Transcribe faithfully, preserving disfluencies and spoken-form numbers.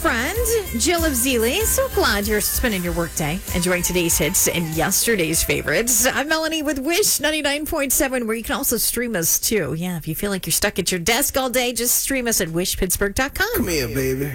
friend, Jill of Zealy. So glad you're spending your workday enjoying today's hits and yesterday's favorites. I'm Melanie with Wish ninety-nine point seven, where you can also stream us too. Yeah, if you feel like you're stuck at your desk all day, just stream us at wish pittsburgh dot com. Come here, baby.